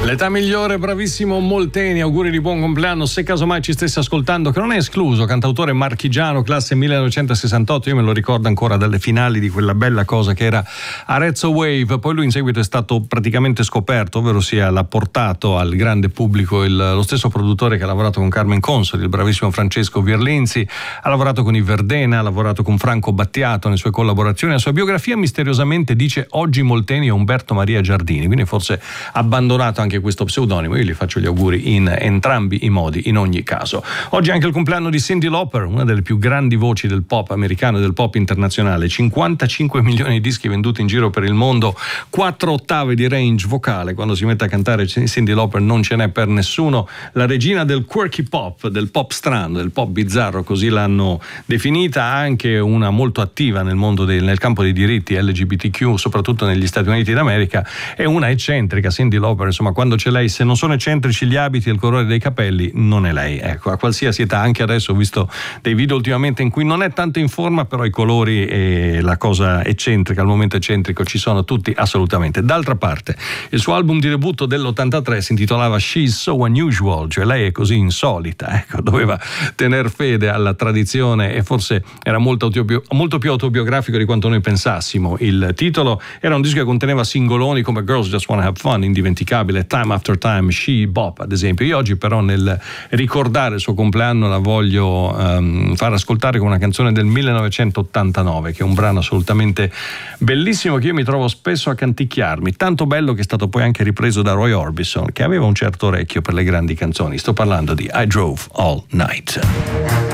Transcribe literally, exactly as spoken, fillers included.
L'età migliore, bravissimo Molteni, auguri di buon compleanno. Se casomai ci stesse ascoltando, che non è escluso, cantautore marchigiano, classe millenovecentosessantotto, io me lo ricordo ancora dalle finali di quella bella cosa che era Arezzo Wave. Poi lui in seguito è stato praticamente scoperto, ovvero sia l'ha portato al grande pubblico il, lo stesso produttore che ha lavorato con Carmen Consoli, il bravissimo Francesco Virlinzi, ha lavorato con i Verdena, ha lavorato con Franco Battiato nelle sue collaborazioni. La sua biografia misteriosamente dice oggi Molteni è Umberto Maria Giardini, quindi forse abbandonato anche questo pseudonimo. Io gli faccio gli auguri in entrambi i modi, in ogni caso. Oggi è anche il compleanno di Cyndi Lauper, una delle più grandi voci del pop americano e del pop internazionale. cinquantacinque milioni di dischi venduti in giro per il mondo, quattro ottave di range vocale. Quando si mette a cantare Cyndi Lauper non ce n'è per nessuno. La regina del quirky pop, del pop strano, del pop bizzarro, così l'hanno definita. Anche una molto attiva nel mondo dei, nel campo dei diritti L G B T Q, soprattutto negli Stati Uniti d'America. È una eccentrica, Cyndi Lauper, insomma, quando c'è lei, se non sono eccentrici gli abiti e il colore dei capelli, non è lei. Ecco, a qualsiasi età, anche adesso ho visto dei video ultimamente in cui non è tanto in forma, però i colori e la cosa eccentrica, il momento eccentrico ci sono tutti assolutamente. D'altra parte, il suo album di debutto dell'ottantatré si intitolava She's So Unusual, cioè lei è così insolita, ecco, doveva tener fede alla tradizione e forse era molto, autobio- molto più autobiografico di quanto noi pensassimo. Il titolo era un disco che conteneva singoloni come Girls Just Wanna Have Fun, indimenticabile, Time After Time, She Bop ad esempio. Io oggi però nel ricordare il suo compleanno la voglio um, far ascoltare con una canzone del millenovecentottantanove, che è un brano assolutamente bellissimo che io mi trovo spesso a canticchiarmi, tanto bello che è stato poi anche ripreso da Roy Orbison, che aveva un certo orecchio per le grandi canzoni. Sto parlando di I Drove All Night.